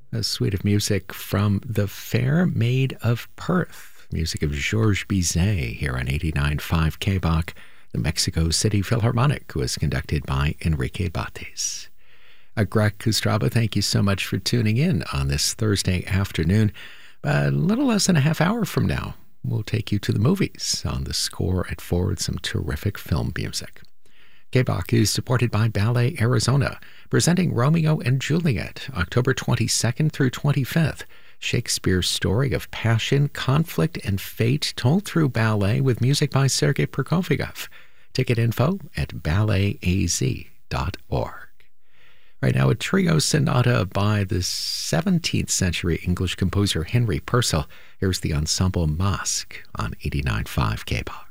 A suite of music from The Fair Maid of Perth. Music of Georges Bizet here on 89.5 KBOC. The Mexico City Philharmonic was conducted by Enrique Bates. Greg Kustraba, thank you so much for tuning in on this Thursday afternoon. A little less than a half hour from now, we'll take you to the movies on The Score at 4 with some terrific film music. KBOC is supported by Ballet Arizona, presenting Romeo and Juliet, October 22nd through 25th. Shakespeare's story of passion, conflict, and fate told through ballet with music by Sergei Prokofiev. Ticket info at balletaz.org. Right now, a trio sonata by the 17th century English composer Henry Purcell. Here's the ensemble Masque on 89.5 KBOC.